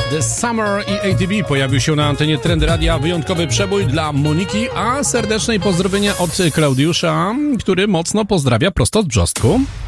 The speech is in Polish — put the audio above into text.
The Summer i ATB pojawił się na antenie Trendy Radia. Wyjątkowy przebój dla Moniki, a serdeczne pozdrowienia od Klaudiusza, który mocno pozdrawia prosto z Brzostku.